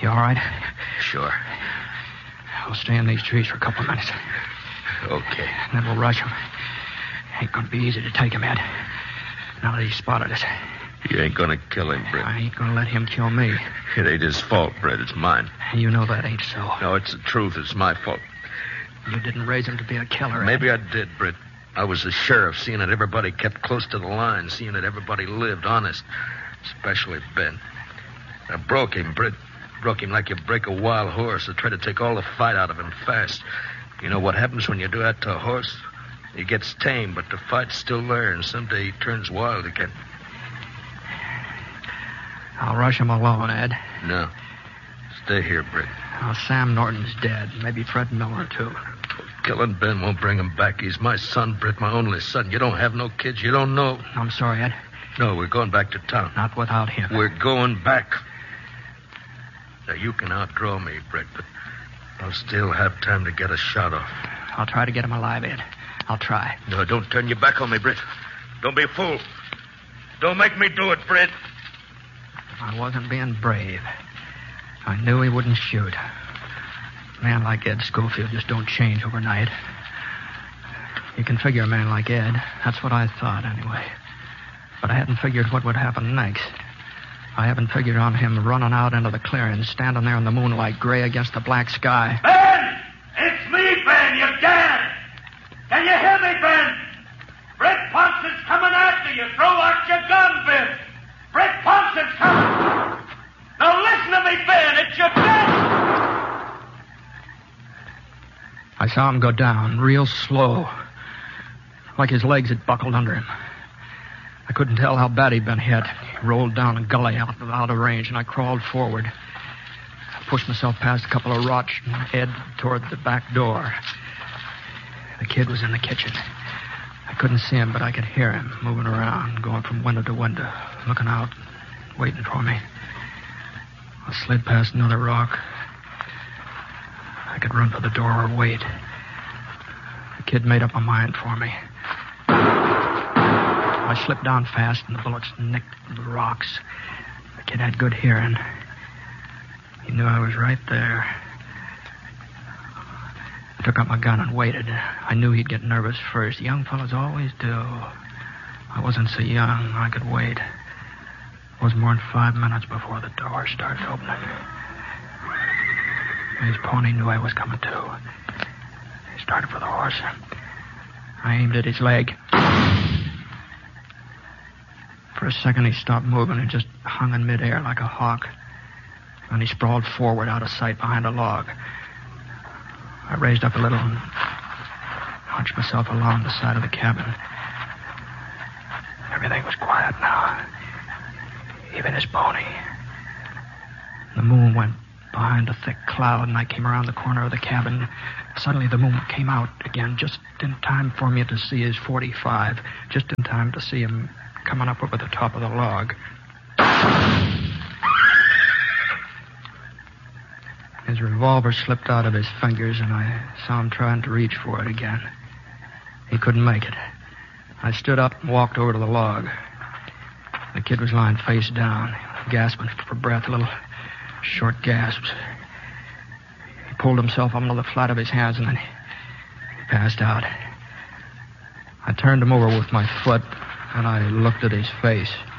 You all right? Sure. I'll stay in these trees for a couple of minutes. Okay. And then we'll rush him. Ain't gonna be easy to take him, Ed. Now that he's spotted us. You ain't gonna kill him, Britt. I ain't gonna let him kill me. It ain't his fault, Britt. It's mine. You know that ain't so. No, it's the truth. It's my fault. You didn't raise him to be a killer, Ed. Maybe I did, Britt. I was the sheriff, seeing that everybody kept close to the line, seeing that everybody lived honest, especially Ben. I broke him, Britt. Broke him like you break a wild horse. I tried to take all the fight out of him fast. You know what happens when you do that to a horse? He gets tame, but the fight's still there, and someday he turns wild again. I'll rush him alone, Ed. No. Stay here, Britt. Oh, Sam Norton's dead. Maybe Fred Miller, too. Killing Ben won't bring him back. He's my son, Britt, my only son. You don't have no kids. You don't know. I'm sorry, Ed. No, we're going back to town. Not without him. We're going back. Now, you can outdraw me, Britt, but I'll still have time to get a shot off. I'll try to get him alive, Ed. I'll try. No, don't turn your back on me, Britt. Don't be a fool. Don't make me do it, Britt. I wasn't being brave. I knew he wouldn't shoot. A man like Ed Schofield just don't change overnight. You can figure a man like Ed. That's what I thought, anyway. But I hadn't figured what would happen next. I haven't figured on him running out into the clearing, standing there in the moonlight, gray against the black sky. Ben! It's me, Ben! You're dead! Can you hear me, Ben? Britt Ponson's coming after you. Throw out your gun, Ben. Britt Ponson's coming. Now listen to me, Ben. It's your death. I saw him go down, real slow, like his legs had buckled under him. I couldn't tell how bad he'd been hit. He rolled down a gully out of range, and I crawled forward. I pushed myself past a couple of rocks and head toward the back door. The kid was in the kitchen. I couldn't see him, but I could hear him moving around, going from window to window, looking out, waiting for me. I slid past another rock. I could run for the door or wait. The kid made up my mind for me. I slipped down fast, and the bullets nicked the rocks. The kid had good hearing. He knew I was right there. I took out my gun and waited. I knew he'd get nervous first. Young fellas always do. I wasn't so young. I could wait. It was more than 5 minutes before the door started opening. His pony knew I was coming, too. He started for the horse. I aimed at his leg. For a second, he stopped moving and just hung in midair like a hawk. Then he sprawled forward out of sight behind a log. I raised up a little and hunched myself along the side of the cabin. Everything was quiet now. Even his pony. The moon went behind a thick cloud, and I came around the corner of the cabin. Suddenly, the moon came out again, just in time for me to see his .45, just in time to see him coming up over the top of the log. His revolver slipped out of his fingers, and I saw him trying to reach for it again. He couldn't make it. I stood up and walked over to the log. The kid was lying face down, gasping for breath, little short gasps. He pulled himself up onto the flat of his hands, and then he passed out. I turned him over with my foot, and I looked at his face.